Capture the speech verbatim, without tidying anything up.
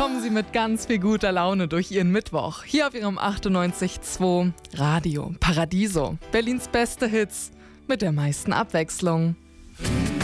Kommen Sie mit ganz viel guter Laune durch Ihren Mittwoch. Hier auf Ihrem achtundneunzig Komma zwei Radio Paradiso. Berlins beste Hits mit der meisten Abwechslung.